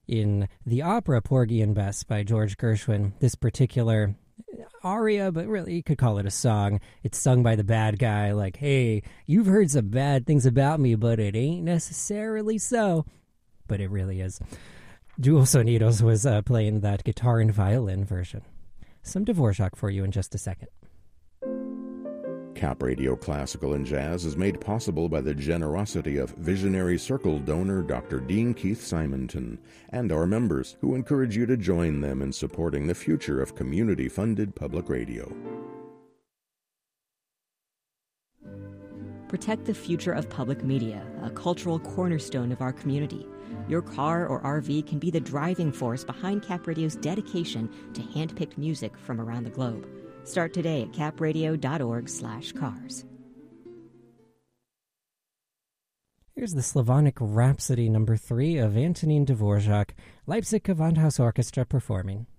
In the opera Porgy and Bess by George Gershwin, this particular aria, but really you could call it a song, it's sung by the bad guy, like, hey, you've heard some bad things about me, but it ain't necessarily so. But it really is. Dual Sonidos was playing that guitar and violin version. Some Dvorak for you in just a second. Cap Radio Classical and Jazz is made possible by the generosity of Visionary Circle donor Dr. Dean Keith Simonton and our members, who encourage you to join them in supporting the future of community-funded public radio. Protect the future of public media, a cultural cornerstone of our community. Your car or RV can be the driving force behind Cap Radio's dedication to hand-picked music from around the globe. Start today at capradio.org/cars. Here's the Slavonic Rhapsody No. 3 of Antonin Dvorak, Leipzig Gewandhaus Orchestra performing.